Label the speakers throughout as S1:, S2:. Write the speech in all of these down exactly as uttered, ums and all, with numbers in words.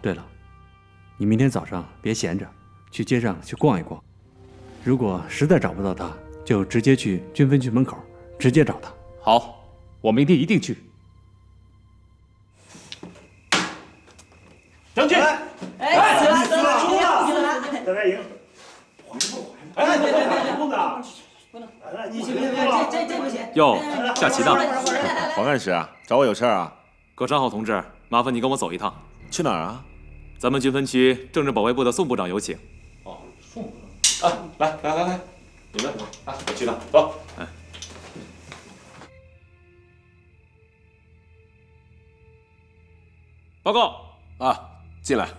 S1: 对了，你明天早上别闲着，去街上去逛一逛。如果实在找不到他，就直接去军分区门口，直接找他。
S2: 好，我明天一定去。将军，
S3: 哎，哎，死了死了，输了，赢了，在这赢。哎，别别别，不能，不能，你别别别，这这这不行。
S2: 哟，下棋呢？
S4: 黄干事啊，找我有事啊？
S2: 葛长浩同志，麻烦你跟我走一趟。
S4: 去哪儿啊？
S2: 咱们军分区政治保卫部的宋部长有请。
S4: 哦，宋部长。啊，来来来来，你们啊，我去了，走。哎。
S2: 报告
S5: 啊，进来。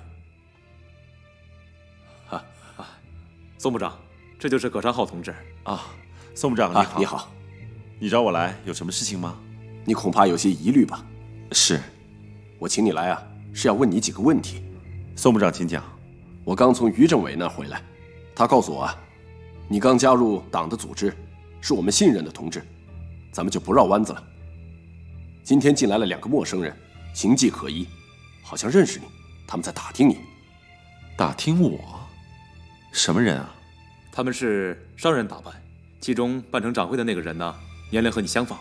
S2: 啊啊，宋部长，这就是葛长浩同志
S4: 啊。宋部长你好、
S5: 啊，你好。
S4: 你找我来有什么事情吗？
S5: 你恐怕有些疑虑吧？
S4: 是。
S5: 我请你来啊，是要问你几个问题。
S4: 宋部长，请讲。
S5: 我刚从于政委那儿回来，他告诉我啊，你刚加入党的组织，是我们信任的同志，咱们就不绕弯子了。今天进来了两个陌生人，形迹可疑，好像认识你，他们在打听你。
S4: 打听我？什么人啊？
S2: 他们是商人打扮，其中扮成掌柜的那个人呢，年龄和你相仿。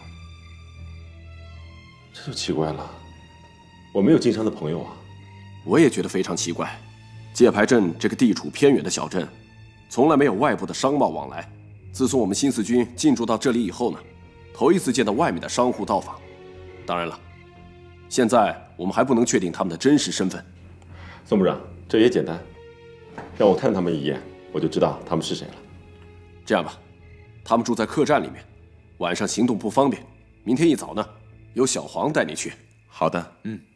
S4: 这就奇怪了，我没有经商的朋友啊。
S5: 我也觉得非常奇怪，界牌镇这个地处偏远的小镇，从来没有外部的商贸往来。自从我们新四军进驻到这里以后呢，头一次见到外面的商户到访。当然了，现在我们还不能确定他们的真实身份。
S4: 宋部长，这也简单，让我看他们一眼，我就知道他们是谁了。
S5: 这样吧，他们住在客栈里面，晚上行动不方便，明天一早呢，由小黄带你去。
S4: 好的，
S2: 嗯。